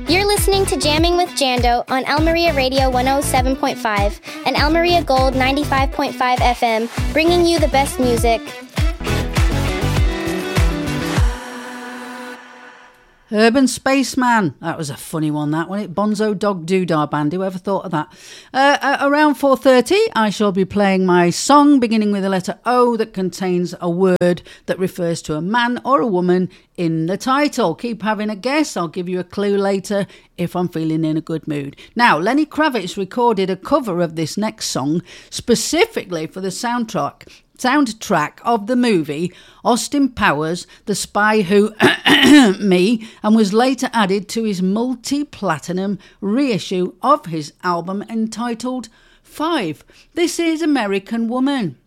You're listening to Jamming with Jando on El Maria Radio 107.5 and El Maria Gold 95.5 FM, bringing you the best music. Urban Spaceman. That was a funny one, that wasn't it? Bonzo Dog Doodah Band. Whoever thought of that? Around 4:30, I shall be playing my song beginning with the letter O that contains a word that refers to a man or a woman in the title. Keep having a guess. I'll give you a clue later if I'm feeling in a good mood. Now, Lenny Kravitz recorded a cover of this next song specifically for the soundtrack of the movie Austin Powers, The Spy Who Me, and was later added to his multi-platinum reissue of his album entitled 5. This is American Woman.